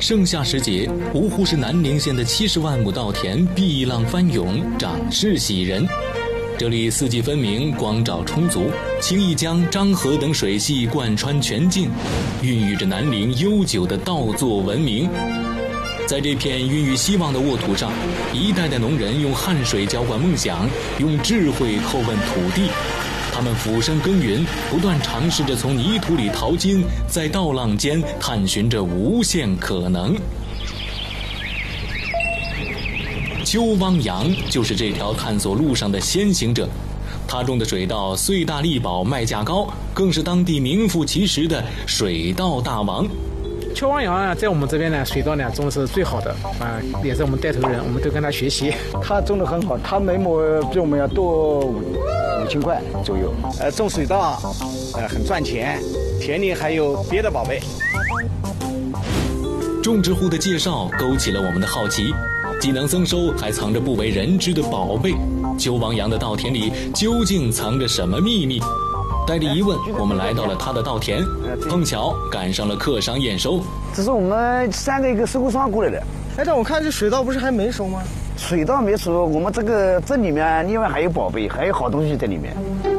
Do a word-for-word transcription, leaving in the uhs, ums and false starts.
盛夏时节，芜湖是南陵县的七十万亩稻田碧浪翻涌，长势喜人。这里四季分明，光照充足，清义江、漳河等水系贯穿全境，孕育着南陵悠久的稻作文明。在这片孕育希望的沃土上，一代代农人用汗水浇灌梦想，用智慧叩问土地。他们俯身耕耘，不断尝试着从泥土里淘金，在稻浪间探寻着无限可能。邱汪洋就是这条探索路上的先行者，他种的水稻穗大力饱，卖价高，更是当地名副其实的水稻大王。 邱汪洋啊，在我们这边呢，水稻呢种的是最好的啊，也是我们带头人，我们都跟他学习。 他种的很好，他每亩比我们要多五五千块左右。 呃，种水稻，呃，很赚钱，田里还有别的宝贝。 种植户的介绍勾起了我们的好奇，既能增收，还藏着不为人知的宝贝。邱汪洋的稻田里究竟藏着什么秘密？带着疑问，我们来到了他的稻田，碰巧赶上了客商验收。 这是我们三个一个收购商过来的。 哎，但我看这水稻不是还没熟吗？ 水稻没熟，我们这个这里面另外还有宝贝，还有好东西在里面。